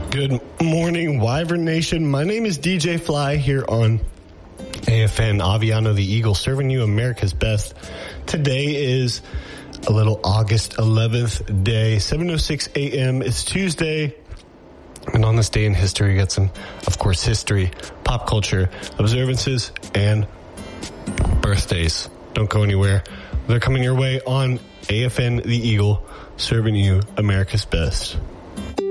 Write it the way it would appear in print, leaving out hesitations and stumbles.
Good morning, Wyvern Nation. My name is DJ Fly here on AFN Aviano the Eagle, serving you America's best. Today is a little August 11th day, 7:06 a.m. It's Tuesday. And on this day in history, we got some, of course, history, pop culture, observances, and birthdays. Don't go anywhere. They're coming your way on AFN the Eagle, serving you America's best.